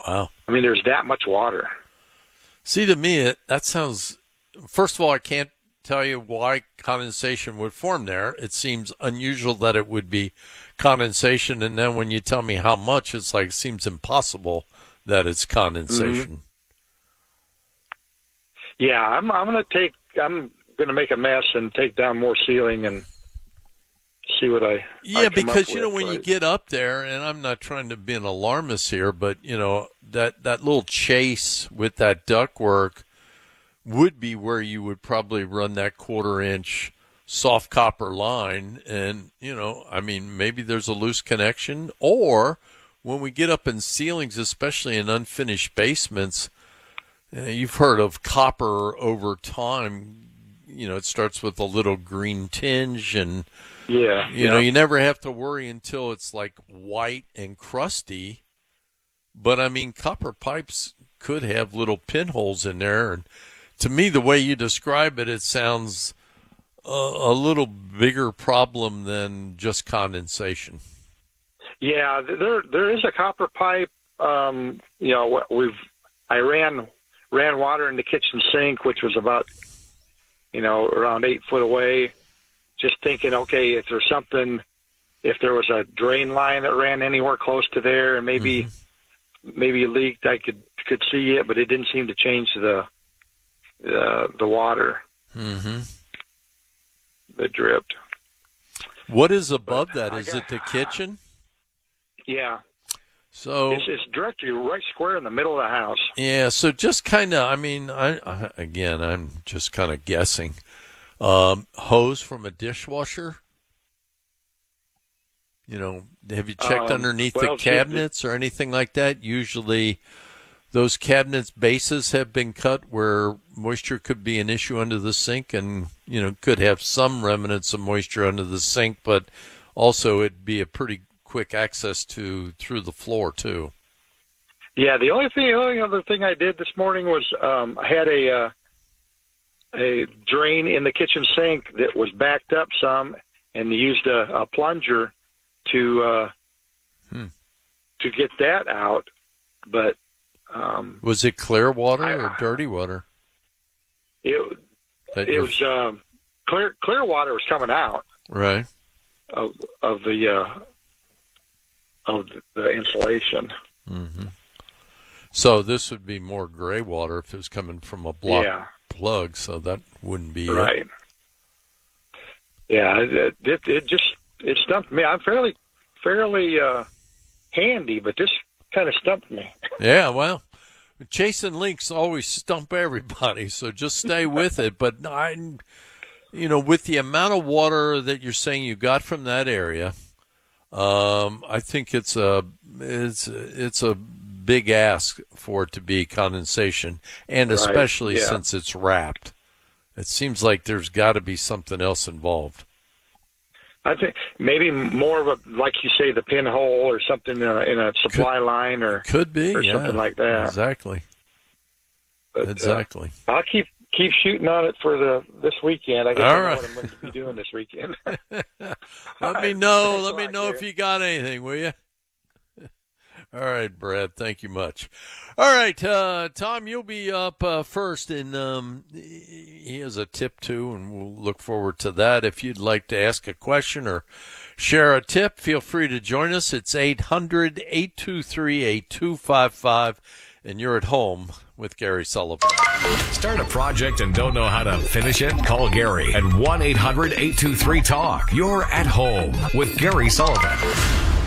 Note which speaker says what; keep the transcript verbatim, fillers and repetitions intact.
Speaker 1: Wow.
Speaker 2: I mean, there's that much water.
Speaker 1: See, to me, it, that sounds, first of all, I can't tell you why condensation would form there. It seems unusual that it would be condensation. And then when you tell me how much, it's like, it seems impossible that it's condensation.
Speaker 2: Mm-hmm. Yeah, I'm, I'm going to take, I'm going to make a mess and take down more ceiling and see what I
Speaker 1: yeah
Speaker 2: I
Speaker 1: because you know
Speaker 2: with,
Speaker 1: when
Speaker 2: right?
Speaker 1: you get up there, and I'm not trying to be an alarmist here, but you know that that little chase with that ductwork would be where you would probably run that quarter inch soft copper line, and you know I mean maybe there's a loose connection, or when we get up in ceilings, especially in unfinished basements, uh, you've heard of copper over time. You know, it starts with a little green tinge, and
Speaker 2: yeah,
Speaker 1: you
Speaker 2: yeah.
Speaker 1: know, you never have to worry until it's like white and crusty. But I mean, copper pipes could have little pinholes in there, and to me, the way you describe it, it sounds a, a little bigger problem than just condensation.
Speaker 2: Yeah, there there is a copper pipe. Um, you know, we've I ran ran water in the kitchen sink, which was about you know around eight foot away. Just thinking, okay, if there's something, if there was a drain line that ran anywhere close to there, and maybe mm-hmm. maybe it leaked, I could could see it, but it didn't seem to change the the the water
Speaker 1: mm-hmm.
Speaker 2: that dripped.
Speaker 1: What is above
Speaker 2: but
Speaker 1: that? Is
Speaker 2: got,
Speaker 1: it the kitchen?
Speaker 2: Yeah.
Speaker 1: So
Speaker 2: it's, it's directly right square in the middle of the house.
Speaker 1: Yeah. So just kind of, I mean, I, I again, I'm just kind of guessing. Um, hose from a dishwasher. You know, have you checked
Speaker 2: um,
Speaker 1: underneath
Speaker 2: well,
Speaker 1: the cabinets or anything like that? Usually, those cabinets bases have been cut where moisture could be an issue under the sink, and you know could have some remnants of moisture under the sink, but also it'd be a pretty quick access to through the floor too.
Speaker 2: Yeah, the only thing, the only other thing I did this morning was um, I had a uh, a drain in the kitchen sink that was backed up some, and used a, a plunger to uh, hmm. to get that out. But um,
Speaker 1: was it clear water
Speaker 2: I,
Speaker 1: or dirty water?
Speaker 2: It it was um, clear clear water was coming out,
Speaker 1: right,
Speaker 2: of of the uh, of the insulation.
Speaker 1: Mm-hmm. So this would be more gray water if it was coming from a block
Speaker 2: yeah.
Speaker 1: plug. So that wouldn't be
Speaker 2: right.
Speaker 1: It.
Speaker 2: Yeah, it, it it just it stumped me. I'm fairly fairly uh, handy, but this kind of stumped me.
Speaker 1: Yeah, well, chasing leaks always stump everybody, so just stay with it. But I, you know, with the amount of water that you're saying you got from that area, um, I think it's a it's it's a big ask for it to be condensation, and
Speaker 2: right.
Speaker 1: especially
Speaker 2: yeah.
Speaker 1: since it's wrapped. It seems like there's got to be something else involved.
Speaker 2: I think maybe more of a, like you say, the pinhole or something in a, in a supply
Speaker 1: could,
Speaker 2: line or
Speaker 1: could be
Speaker 2: or
Speaker 1: yeah,
Speaker 2: something like that.
Speaker 1: Exactly.
Speaker 2: But,
Speaker 1: exactly.
Speaker 2: Uh, I'll keep keep shooting on it for the this weekend. I guess
Speaker 1: All
Speaker 2: I know
Speaker 1: right.
Speaker 2: what I'm going to be doing this weekend.
Speaker 1: Let me know. Let me know if you got anything, will you? All right, Brad. Thank you much. All right, uh, Tom, you'll be up uh, first, and um, he has a tip, too, and we'll look forward to that. If you'd like to ask a question or share a tip, feel free to join us. It's eight hundred, eight two three, eight two five five, and you're at home with Gary Sullivan.
Speaker 3: Start a project and don't know how to finish it? Call Gary at one eight hundred, eight two three, talk. You're at home with Gary Sullivan.